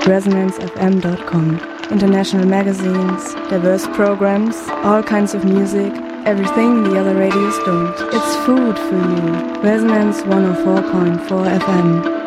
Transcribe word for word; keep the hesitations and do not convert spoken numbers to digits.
resonance f m dot com. International magazines, diverse programs, all kinds of music, everything the other radios don't. It's food for you. Resonance one oh four point four F M.